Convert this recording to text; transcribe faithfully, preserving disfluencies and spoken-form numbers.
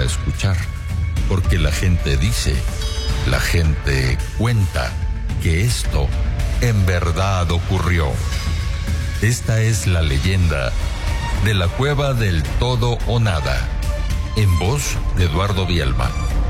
escuchar, porque la gente dice, la gente cuenta que esto en verdad ocurrió. Esta es la leyenda de la Cueva del Todo o Nada, en voz de Eduardo Bielma.